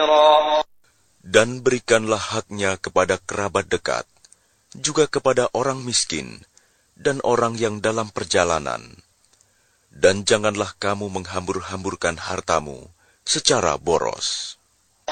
كثيرا. Dan berikanlah haknya kepada kerabat dekat, juga kepada orang miskin, dan orang yang dalam perjalanan. Dan janganlah kamu menghambur-hamburkan hartamu secara boros.